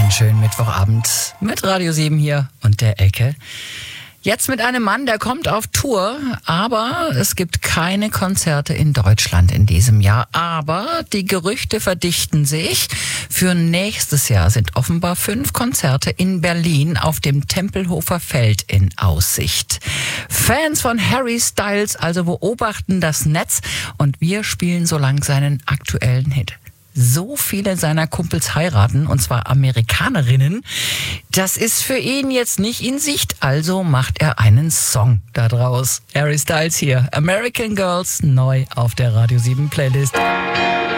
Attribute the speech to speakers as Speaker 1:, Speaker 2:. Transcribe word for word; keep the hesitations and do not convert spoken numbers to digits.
Speaker 1: Einen schönen Mittwochabend mit Radio sieben hier und der Ecke. Jetzt mit einem Mann, der kommt auf Tour, aber es gibt keine Konzerte in Deutschland in diesem Jahr. Aber die Gerüchte verdichten sich. Für nächstes Jahr sind offenbar fünf Konzerte in Berlin auf dem Tempelhofer Feld in Aussicht. Fans von Harry Styles also beobachten das Netz und wir spielen so lang seinen aktuellen Hit. So viele seiner Kumpels heiraten, und zwar Amerikanerinnen. Das ist für ihn jetzt nicht in Sicht, also macht er einen Song daraus. Harry Styles hier, American Girls, neu auf der Radio sieben Playlist.